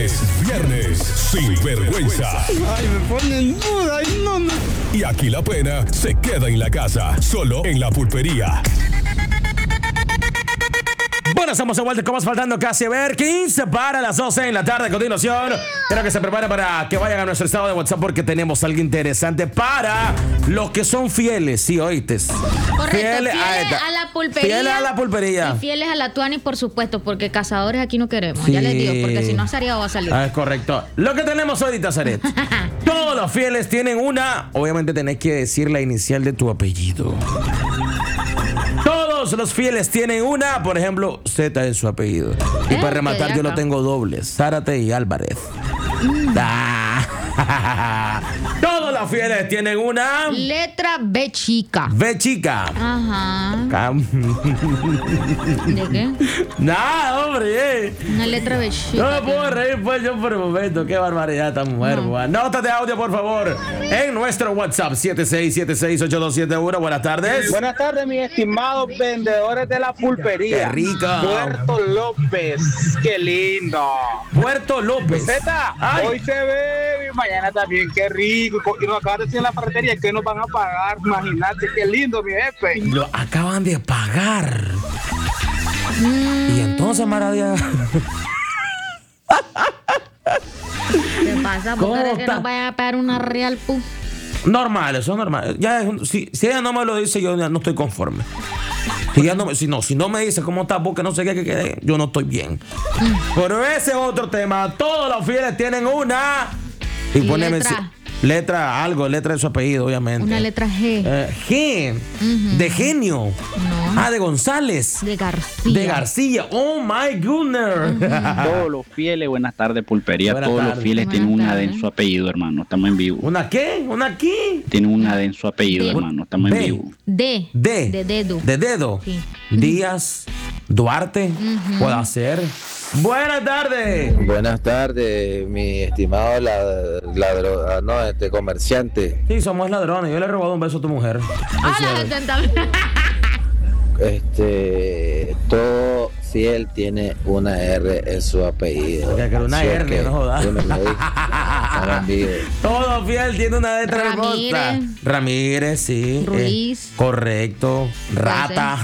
Viernes sin vergüenza. Ay, me ponen duda. Ay, no. Y aquí la pena se queda en la casa, solo en La Pulpería. Bueno, estamos de vuelta, como faltando casi 15 para las 12 en la tarde. A continuación, quiero que se preparen para que vayan a nuestro estado de WhatsApp porque tenemos algo interesante para los que son fieles. Sí, oíste. Correcto, fieles a la pulpería. Fieles a la pulpería. Y fieles a la Tuani, por supuesto, porque cazadores aquí no queremos. Sí. Ya les digo, porque si no, Sariado va a salir. Es correcto. Lo que tenemos ahorita, Zaret. Todos los fieles tienen una. Obviamente tenés que decir la inicial de tu apellido. Todos los fieles tienen una, por ejemplo, Z en su apellido. Y para rematar, yo lo tengo dobles: Zárate y Álvarez. Todos los fieles tienen una letra B chica. B chica. Ajá. ¿De qué? Nada, hombre. Una letra B chica. No me puedo reír pues yo por el momento. Qué barbaridad esta mujer. No. Nota de audio, por favor, en nuestro WhatsApp 76768271. Buenas tardes. Buenas tardes, mis estimados vendedores de la pulpería. Qué rica. Puerto López. Qué lindo. Puerto López. Zeta, hoy se bebe y mañana también. Qué rico. Y nos acaban de decir en la ferretería que nos van a pagar. Imagínate, qué lindo, mi jefe. Lo acaban de pagar. Y entonces, Maradia. ¿Qué pasa? ¿Por qué que nos vayan a pagar una real pu? Normal, eso es normal. Ya si ella no me lo dice, yo ya no estoy conforme. Si no me dice cómo está, porque no sé qué, yo no estoy bien. Pero ese es otro tema. Todos los fieles tienen una. Y poneme letra de su apellido, obviamente. Una letra G. G. De genio. No. De González. De García. De García. Oh my goodness. Todos los fieles, buenas tardes, pulpería. Buenas Todos tardes. los fieles tienen una D en su apellido, hermano. Estamos en vivo. ¿Una qué? ¿Una qué? Tienen una D en su apellido, D. hermano. Estamos en B. vivo. D. D. De dedo. De dedo. Sí. Díaz. Duarte. Puede ser. Buenas tardes. Buenas tardes, mi estimado comerciante. Sí, somos ladrones. Yo le he robado un beso a tu mujer. Todo fiel tiene una R en su apellido. Que una Así R, que, no jodas. Todo fiel tiene una letra hermosa. Ramírez, sí. Ruiz. Correcto. Rata.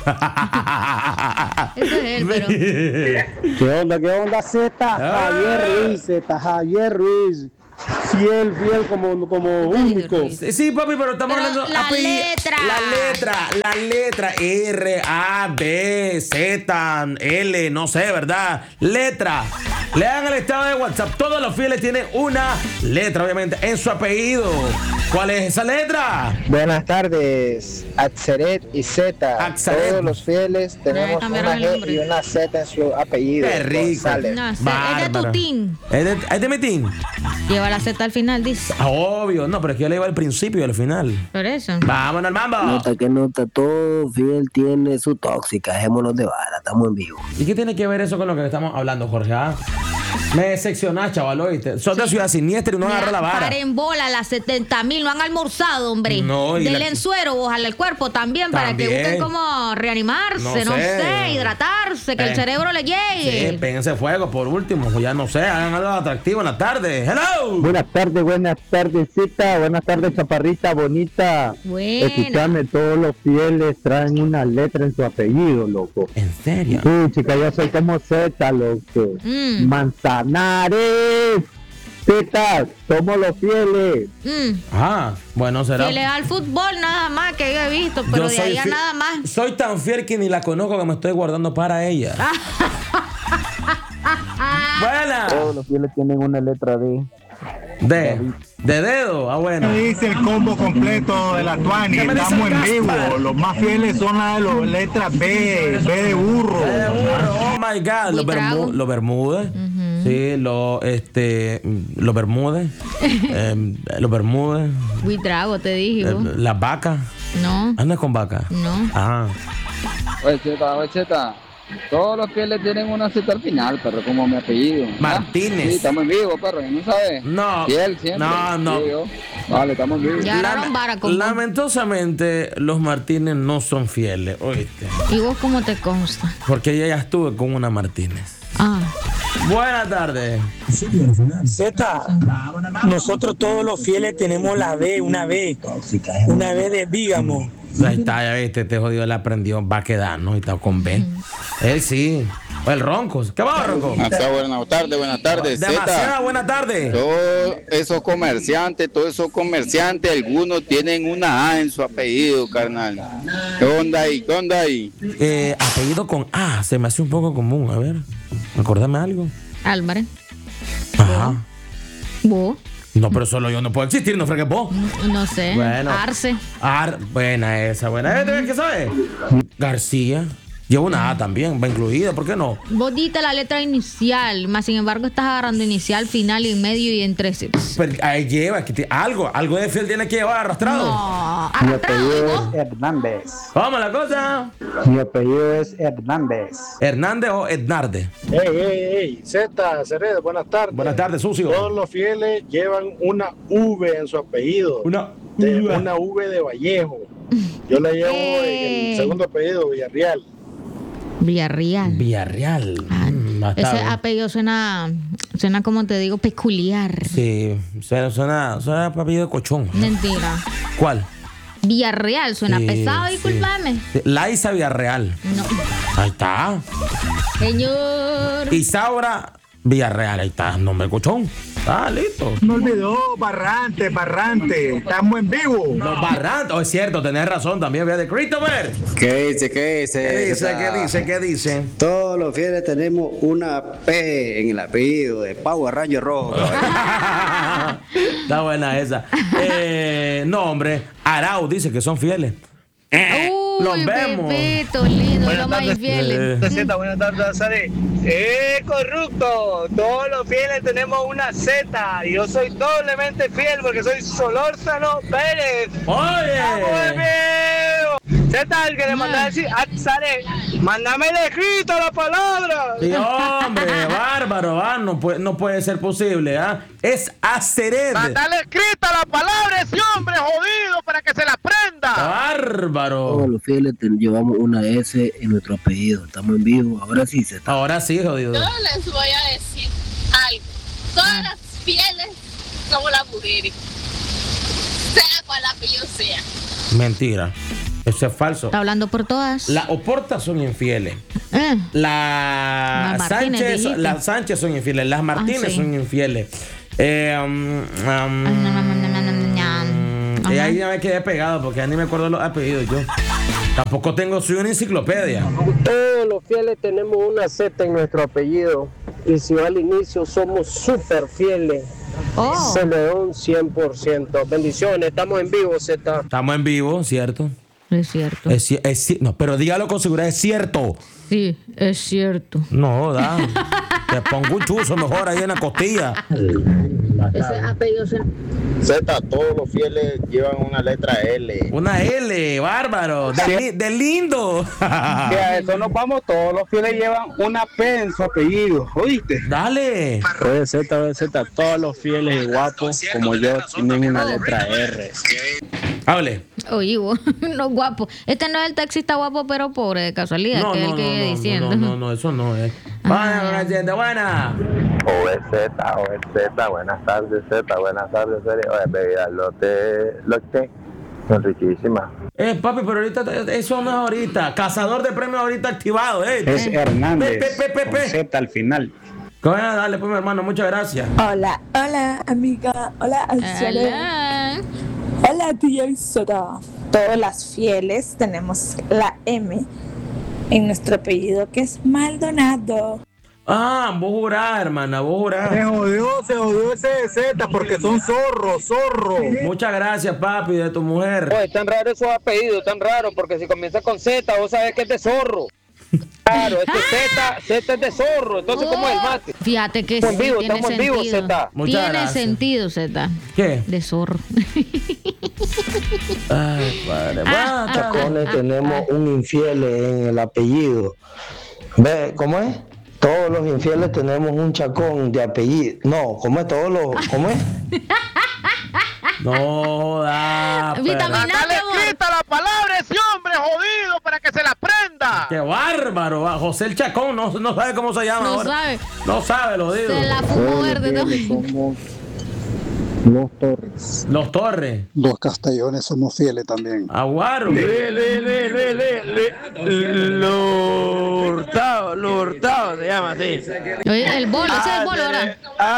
Eso es él, pero. ¿Qué onda, Zeta? Javier Ruiz. Fiel como único. Sí, papi, pero estamos hablando la letra R, A, B, Z, L, no sé, ¿verdad? Letra. Lean el estado de WhatsApp. Todos los fieles tienen una letra, obviamente, en su apellido. ¿Cuál es esa letra? Buenas tardes, Axeret y Zeta. Axeret. Todos los fieles tenemos una G y una Z en su apellido. Qué rico. No, es de tu team. ¿Es de mi team? Lleva la Z al final, dice. Obvio, no, pero es que yo le iba al principio y al final. Por eso. Vámonos al mambo. Nota, todo fiel tiene su tóxica, dejémonos de vara, estamos en vivo. ¿Y qué tiene que ver eso con lo que estamos hablando, Jorge? Me decepcionás, chaval, ¿oíste? Sos de Ciudad Siniestra y no agarra la vara. Paren bola, las 70,000 no han almorzado, hombre. No, y Denle suero, ojalá el cuerpo también, para que busquen cómo reanimarse, no sé, hidratarse, que el cerebro le llegue. Sí, péguense fuego por último, pues ya no sé, hagan algo atractivo en la tarde. ¡Hello! Buenas tardes, Zeta. Buenas tardes, chaparrita bonita. Bueno. Escuchame, todos los fieles traen una letra en su apellido, loco. ¿En serio? Sí, chica, yo soy como Zeta, loco. Manzanares. Zeta, somos los fieles. Bueno, será. Fieles al fútbol nada más que yo he visto, pero de ahí a nada más. Soy tan fiel que ni la conozco, que me estoy guardando para ella. Buena. Todos los fieles tienen una letra D. De dedo, bueno. Dice el combo completo de la Tuani, estamos en vivo. Los más fieles son las letras B de burro. Oh my God, los Bermúdez. Sí, los Bermúdez. Los Bermúdez. Buitrago, te dije. Las vacas. No. ¿Andas con vacas? No. Oye, Cheta. Todos los fieles tienen una Z al final, perro, como mi apellido. Martínez. Sí, estamos en vivo, perro, ¿no sabes? No. Fiel siempre. No. Sí, vale, estamos en vivo. Lamentosamente, los Martínez no son fieles, ¿oíste? ¿Y vos cómo te consta? Porque yo ya estuve con una Martínez. Buenas tardes. Z, nosotros todos los fieles tenemos la B, una B de Vígamo. Ahí está, ya viste, este jodido le aprendió, va a quedar, ¿no? Y está con B. Él sí. O el Ronco. ¿Qué va, Ronco? Acá, buenas tardes. Demasiada buena tarde. Todos esos comerciantes, algunos tienen una A en su apellido, carnal. ¿Qué onda ahí? Apellido con A, se me hace un poco común. A ver, acordame algo. Álvarez. Ajá. ¿Vos? No, pero solo yo no puedo existir, no fregues vos. No sé. Bueno. Arce. Buena esa. ¿Qué sabes? García. Lleva una A también, va incluida, ¿por qué no? Vos diste la letra inicial, más sin embargo estás agarrando inicial, final y en medio y entre. Pero ahí lleva, algo de fiel tiene que llevar arrastrado. No, Mi arrastrado. apellido es Hernández. ¿Cómo la cosa? Mi apellido es Hernández. ¿Hernández o Ednarde? Ey, Z, Ceredo, buenas tardes. Buenas tardes, sucio. Todos los fieles llevan una V en su apellido. Una V de Vallejo. Yo la llevo en el segundo apellido, Villarreal. Villarreal. Ese apellido suena como te digo, peculiar. Sí, suena apellido de cochón. Mentira. ¿Cuál? Villarreal, suena Sí, pesado, sí. discúlpame. Laisa Villarreal. No. Ahí está. Señor. Isaura Villarreal, ahí está, nombre cochón. Ah, listo. Me olvidó, Barrante. Estamos en vivo. Los Barrantes, es cierto, tenés razón también, vea de Christopher. ¿Qué dice? ¿Qué dice? Todos los fieles tenemos una P en el apellido de Power Ranger Rojo. Está buena esa. No, hombre, Arau dice que son fieles. Los vemos. Pepito, lindo, los más infieles. Buenas tardes, Azare. Corrupto. Todos los fieles tenemos una Z. Y yo soy doblemente fiel porque soy Solórzano Pérez. ¡Oye! Z, el que le mandé a decir, Azare, mándame el escrito la palabra. Sí, hombre, bárbaro, no puede ser posible, ¿ah? Es Acered. Mándale escrita la palabra ese hombre jodido para que se la aprenda. Bárbaro. Todos los fieles llevamos una S en nuestro apellido. Estamos en vivo. Ahora sí se está. Ahora sí, jodido. Yo les voy a decir algo. Todas las fieles somos las mujeres. Sea cual apellido sea. Mentira. Eso es falso. Está hablando por todas. Las Oportas son infieles. Las Sánchez son infieles. Las Martínez sí. son infieles. Y ahí ya me quedé pegado porque ya ni me acuerdo los apellidos yo. Tampoco soy una enciclopedia. Todos los fieles tenemos una Z en nuestro apellido. Y si va al inicio, somos súper fieles. Celedón 100%. Bendiciones, estamos en vivo, Z. Estamos en vivo, ¿cierto? Es cierto. No, pero dígalo con seguridad, es cierto. Sí, es cierto. No, te pongo un chuzo mejor ahí en la costilla. Ese apellido Z, todos los fieles llevan una letra L. Una L, bárbaro. De lindo. Que a eso nos vamos, todos los fieles llevan una P en su apellido, ¿oíste? Dale. Oye, Z, todos los fieles guapos como yo tienen una letra R. Hable. Oye, no guapo. Este no es el taxista guapo pero pobre de casualidad, que es el que iba diciendo. No, eso no es. Buena, gente, buena. OZ, buenas tardes, Z, buenas tardes, serio. Oye, bebida lote, son riquísimas. Papi, pero ahorita, eso no es ahorita. Cazador de premios ahorita activado, Es Hernández. Con Z al final. Dale, pues, mi hermano, muchas gracias. Hola, amiga. Hola, Hola, tía Isora. Todos las fieles tenemos la M en nuestro apellido, que es Maldonado. Vos jurás, hermana, vos jurás. Se jodió ese Z porque son zorros. Muchas gracias, papi, de tu mujer. Oye, tan raro esos apellidos, tan raro, porque si comienza con Z, vos sabés que es de zorro. Claro, Z es de zorro, entonces ¿cómo es el mate? Fíjate que estamos sí, en vivo, tiene estamos en vivo, sentido. Z. Tiene sentido, Z. ¿Qué? De zorro. Ay, padre. Chacones tenemos un infiel en el apellido. ¿Ve cómo es? Todos los infieles tenemos un chacón de apellido. No, ¿cómo es? ¿Cómo es? No, Dale escrita la palabra ese hombre jodido para que se la aprenda. Z. ¡Qué bárbaro! José el Chacón no sabe cómo se llama No ahora. sabe. No sabe, lo digo. Se la fumó verde también. Somos Los Torres. Los Torres. Los Castellones somos fieles también. Aguaro. Lo Hurtado se llama así. Oye, el bolo, ese es el bolo ahora.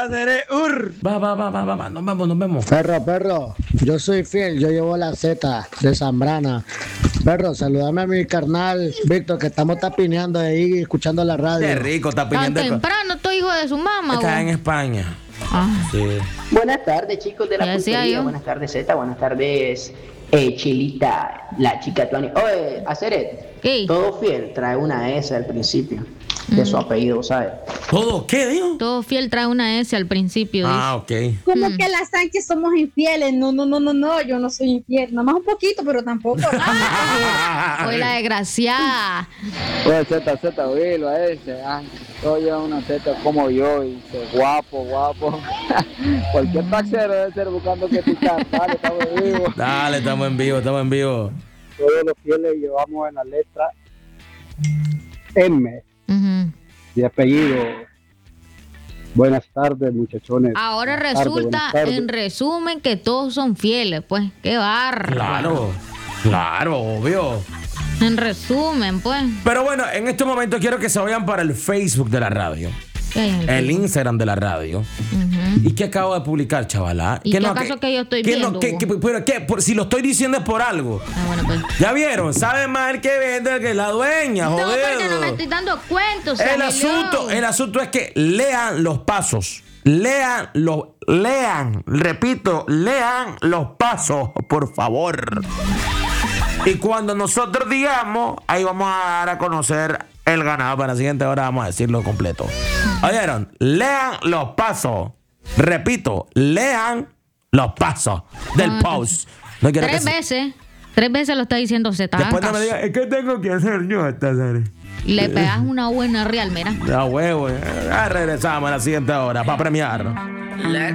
Va. Nos vemos. Perro, yo soy fiel, yo llevo la Z de Zambrana. Perro, saludame a mi carnal Víctor, que estamos tapineando ahí, escuchando la radio. Qué rico, tapineando. Tan temprano, tu hijo de su mamá. Está en España. Sí. Buenas tardes, chicos de la pulpería. Buenas tardes, Z. Buenas tardes, Chilita, la chica Tuani. Oye, Aceret. Todo fiel trae una S al principio de su apellido, ¿sabes? ¿Todo qué, digo? Todo fiel trae una S al principio. Ok. Como que las Sánchez somos infieles. No, yo no soy infiel. Nada más un poquito, pero tampoco. Oye, la desgraciada. Oye, Z, oílo a ese. Todo lleva una Z como yo y dice, guapo. Cualquier taxero debe ser buscando que picar. Dale, estamos en vivo. Dale, estamos en vivo. Todos los fieles llevamos en la letra M. De apellido. Buenas tardes, muchachones. Ahora resulta, en resumen, que todos son fieles, pues. ¡Qué barro! Claro, obvio. En resumen, pues. Pero bueno, en este momento quiero que se vayan para el Facebook de la radio. El Instagram de la radio. ¿Y qué acabo de publicar, chavala? ¿Y qué acaso que yo estoy viendo? Si lo estoy diciendo es por algo. Bueno, pues. ¿Ya vieron? ¿Sabe más el que vende que la dueña? No, joder. porque no me estoy dando cuentos. El asunto es que lean los pasos. Lean, repito, lean los pasos, por favor. Y cuando nosotros digamos, ahí vamos a dar a conocer el ganador. Para la siguiente hora vamos a decirlo completo. ¿Oyeron? Lean los pasos. Repito, lean los pasos del post. No quiero Tres veces lo está diciendo Z. Después no me diga, ¿qué tengo que hacer yo esta serie? Le pegas una buena real, mira. Ya huevo. Regresamos a la siguiente hora para premiar.